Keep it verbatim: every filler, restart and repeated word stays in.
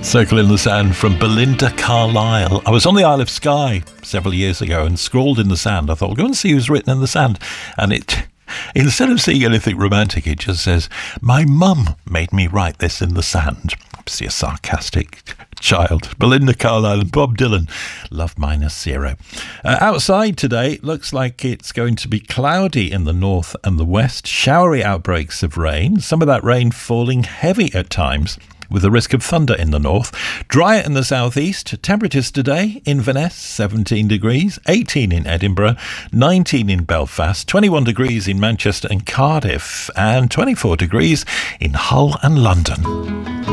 Circle in the Sand from Belinda Carlisle. I was on the Isle of Skye several years ago and scrawled in the sand. I thought, I'll go and see who's written in the sand. And it, instead of seeing anything romantic, it just says, my mum made me write this in the sand. Obviously a sarcastic child. Belinda Carlisle and Bob Dylan. Love minus zero. Uh, outside today, looks like it's going to be cloudy in the north and the west. Showery outbreaks of rain. Some of that rain falling heavy at times, with a risk of thunder in the north. Drier in the southeast. Temperatures today: Inverness, seventeen degrees, eighteen in Edinburgh, nineteen in Belfast, twenty-one degrees in Manchester and Cardiff, and twenty-four degrees in Hull and London.